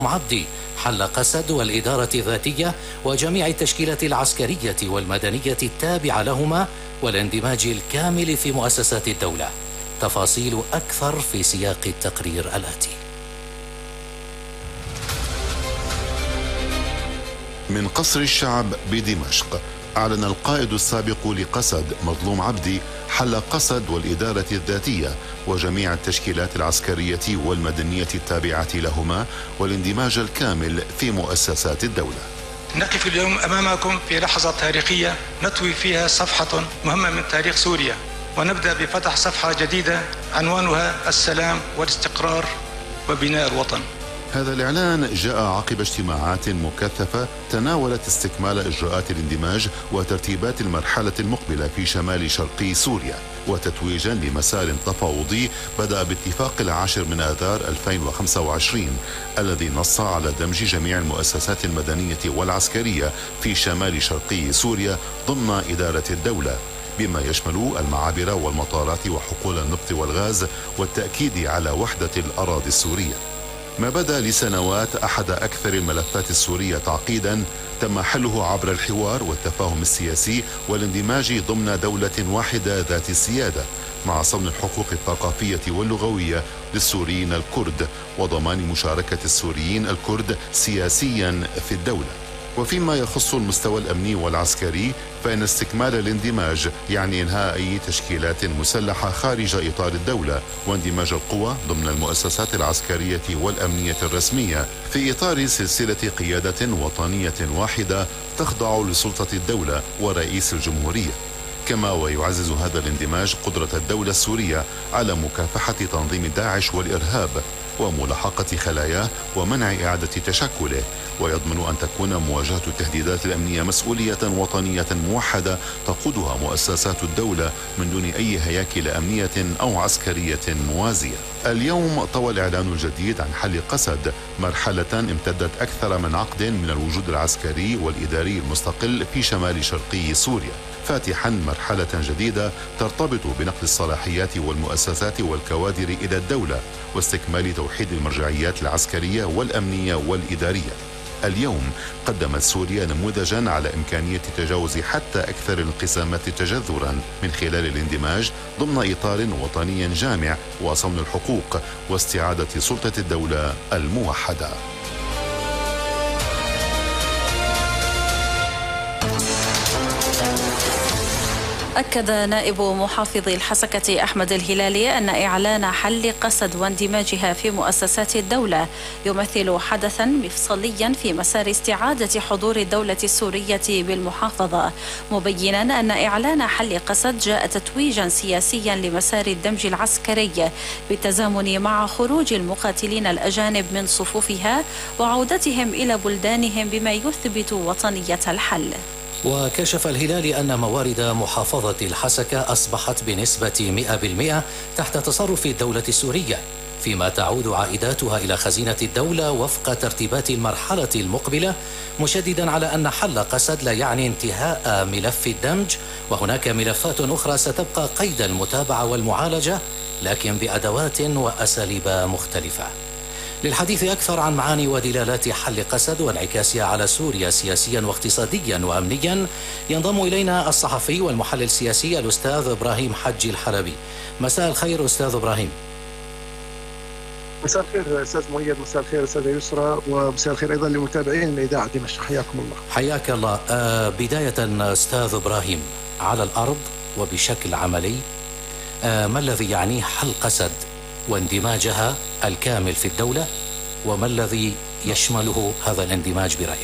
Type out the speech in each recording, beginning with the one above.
عبدي حل قسد والإدارة الذاتية وجميع التشكيلات العسكرية والمدنية التابعة لهما والاندماج الكامل في مؤسسات الدولة. تفاصيل أكثر في سياق التقرير الآتي. من قصر الشعب بدمشق، أعلن القائد السابق لقسد مظلوم عبدي حل قسد والإدارة الذاتية وجميع التشكيلات العسكرية والمدنية التابعة لهما والاندماج الكامل في مؤسسات الدولة. نقف اليوم أمامكم في لحظة تاريخية نطوي فيها صفحة مهمة من تاريخ سوريا، ونبدأ بفتح صفحة جديدة عنوانها السلام والاستقرار وبناء الوطن. هذا الإعلان جاء عقب اجتماعات مكثفة تناولت استكمال إجراءات الاندماج وترتيبات المرحلة المقبلة في شمال شرقي سوريا، وتتويجا لمسار تفاوضي بدأ باتفاق 10 آذار 2025 الذي نص على دمج جميع المؤسسات المدنية والعسكرية في شمال شرقي سوريا ضمن إدارة الدولة، بما يشمل المعابر والمطارات وحقول النفط والغاز، والتأكيد على وحدة الأراضي السورية. ما بدا لسنوات أحد أكثر الملفات السورية تعقيدا تم حله عبر الحوار والتفاهم السياسي والاندماج ضمن دولة واحدة ذات السيادة، مع صون الحقوق الثقافية واللغوية للسوريين الكرد وضمان مشاركة السوريين الكرد سياسيا في الدولة. وفيما يخص المستوى الأمني والعسكري، فإن استكمال الاندماج يعني إنهاء أي تشكيلات مسلحة خارج إطار الدولة واندماج القوى ضمن المؤسسات العسكرية والأمنية الرسمية في إطار سلسلة قيادة وطنية واحدة تخضع لسلطة الدولة ورئيس الجمهورية. كما ويعزز هذا الاندماج قدرة الدولة السورية على مكافحة تنظيم داعش والإرهاب وملاحقة خلاياه ومنع إعادة تشكله، ويضمن أن تكون مواجهة التهديدات الأمنية مسؤولية وطنية موحدة تقودها مؤسسات الدولة من دون أي هياكل أمنية أو عسكرية موازية. اليوم طوى الإعلان الجديد عن حل قسد مرحلة امتدت أكثر من عقد من الوجود العسكري والإداري المستقل في شمال شرقي سوريا، فاتحا مرحلة جديدة ترتبط بنقل الصلاحيات والمؤسسات والكوادر إلى الدولة واستكمال توحيد المرجعيات العسكرية والأمنية والإدارية. اليوم قدمت سوريا نموذجا على إمكانية تجاوز حتى أكثر الانقسامات تجذرا من خلال الاندماج ضمن إطار وطني جامع وصون الحقوق واستعادة سلطة الدولة الموحدة. أكد نائب محافظ الحسكة أحمد الهلالي أن إعلان حل قسد واندماجها في مؤسسات الدولة يمثل حدثا مفصليا في مسار استعادة حضور الدولة السورية بالمحافظة، مبينا أن إعلان حل قسد جاء تتويجا سياسيا لمسار الدمج العسكري بالتزامن مع خروج المقاتلين الأجانب من صفوفها وعودتهم إلى بلدانهم بما يثبت وطنية الحل. وكشف الهلالي أن موارد محافظة الحسكة أصبحت بنسبة 100% تحت تصرف الدولة السورية، فيما تعود عائداتها إلى خزينة الدولة وفق ترتيبات المرحلة المقبلة، مشددا على أن حل قسد لا يعني انتهاء ملف الدمج، وهناك ملفات أخرى ستبقى قيد المتابعة والمعالجة لكن بأدوات وأساليب مختلفة. للحديث أكثر عن معاني ودلالات حل قسد وانعكاسها على سوريا سياسيا واقتصاديا وأمنيا ينضم إلينا الصحفي والمحلل السياسي الأستاذ إبراهيم حجي الحلبي. مساء الخير أستاذ إبراهيم. مساء الخير أستاذ مؤيد، مساء الخير أستاذ يسرى، ومساء الخير أيضا لمتابعين إذاعة دمشق، حياكم الله. حياك الله. بداية أستاذ إبراهيم، على الأرض وبشكل عملي ما الذي يعنيه حل قسد واندماجها الكامل في الدولة، وما الذي يشمله هذا الاندماج برأيك؟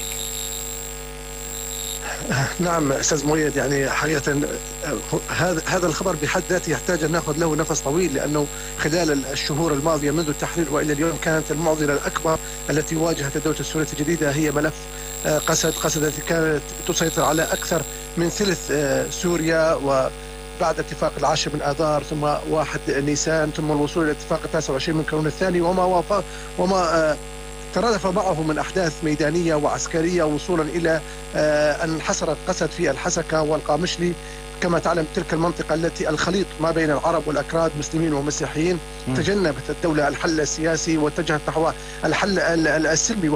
نعم أستاذ مؤيد، يعني حقيقة هذا الخبر بحد ذاته يحتاج أن نأخذ له نفس طويل، لأنه خلال الشهور الماضية منذ التحرير وإلى اليوم كانت المعضلة الأكبر التي واجهت الدولة السورية الجديدة هي ملف قسد التي كانت تسيطر على أكثر من ثلث سوريا، وبعد اتفاق 10 آذار ثم 1 نيسان ثم الوصول إلى اتفاق 29 من كانون الثاني وما ترادف معه من أحداث ميدانية وعسكرية وصولا إلى أن حصرت قسد في الحسكة والقامشلي. كما تعلم تلك المنطقة التي الخليط ما بين العرب والأكراد مسلمين ومسيحيين. تجنبت الدولة الحل السياسي واتجهت نحو الحل السلمي.